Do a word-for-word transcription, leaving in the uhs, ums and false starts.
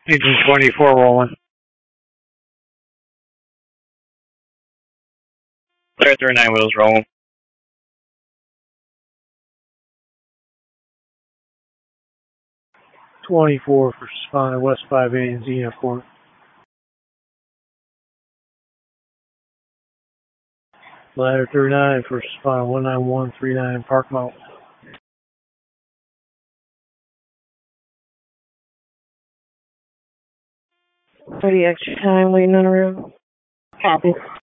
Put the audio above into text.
Engine twenty-four rolling. Clear thirty-nine wheels rolling. twenty-four for Spine, West five eighty in Z Airport. Ladder thirty-nine for Spine, one nine one three nine Park Mount. thirty extra time waiting on the road. Copy.